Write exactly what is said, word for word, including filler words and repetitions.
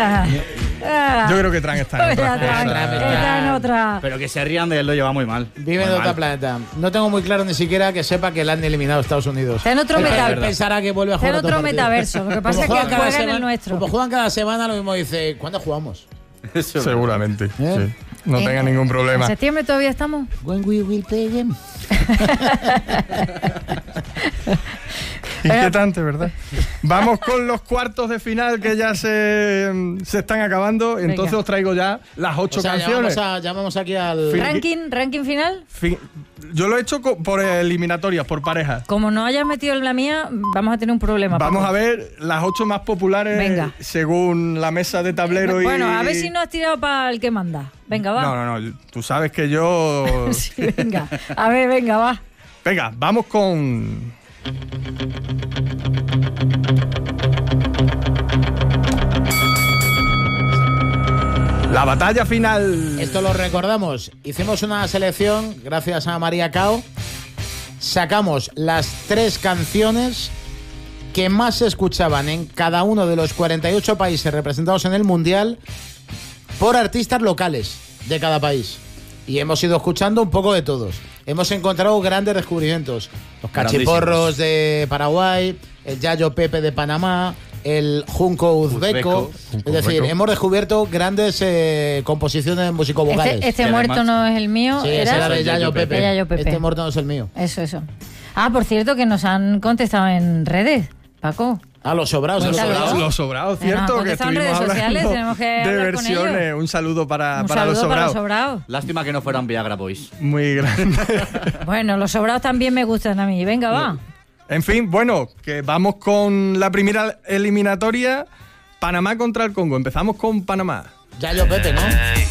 Ah, ah. Yo creo que Tran está en otra. Tran, está en otra. Pero que se rían de él lo lleva muy mal. Vive muy en otro mal. planeta. No tengo muy claro ni siquiera que sepa que le han eliminado a Estados Unidos. Está en otro Él metaverso. pensará que vuelve a Está jugar en otro otro partido. metaverso. Lo que pasa Como es que juegan cada juega en el semana- nuestro. Como juegan cada semana, lo mismo dice, ¿cuándo jugamos? Seguramente, ¿Eh? sí. No ¿En- tenga ningún ¿En problema. septiembre todavía estamos? When we will play them. Inquietante, ¿verdad? Vamos con los cuartos de final que ya se, se están acabando. Entonces Venga. os traigo ya las ocho O sea, canciones. llamamos, a- llamamos aquí al... Fin- ¿Ranking, ranking final? Fin- Yo lo he hecho co- por eliminatorias, por parejas. Como no hayas metido la mía, vamos a tener un problema. Vamos Paco. a ver las ocho más populares Venga. según la mesa de tablero y... Bueno, a ver si no has tirado para el que manda. Venga, va. No, no, no. Tú sabes que yo... Sí, venga. A ver, venga, va. Venga, vamos con... La batalla final. Esto lo recordamos. Hicimos una selección gracias a María Cao. Sacamos las tres canciones que más se escuchaban en cada uno de los cuarenta y ocho países representados en el Mundial por artistas locales de cada país. Y hemos ido escuchando un poco de todos. Hemos encontrado grandes descubrimientos. Los cachiporros de Paraguay, el Yayo Pepe de Panamá, el Junco Uzbeko. Uzbeko. Es decir, Uzbeko. hemos descubierto grandes eh, composiciones musicovocales. Este, este Y muerto además- no es el mío. Sí, ¿era? ese era de Yayo Yayo Pepe. Pepe. Yayo Pepe. Este muerto no es el mío. Eso, eso. Ah, por cierto, que nos han contestado en redes, Paco. Ah, los sobrados. Pues los claro. sobrados. Los sobrados, Eh, no, cierto, que contestado en estuvimos redes sociales, hablando tenemos que de hablar con versiones. ellos. Un saludo para, Un para los saludo para los sobrados. sobrados. Lástima que no fueran Viagra Boys. Muy grande. Bueno, los sobrados también me gustan a mí. Venga, va. En fin, bueno, que vamos con la primera eliminatoria. Panamá contra el Congo. Empezamos con Panamá. Yayo Pepe, ¿no?